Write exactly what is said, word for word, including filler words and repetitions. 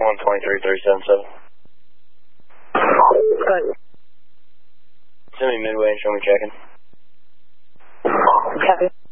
one twenty-three, three seven seven. Good. Send me midway and show me checking. Copy.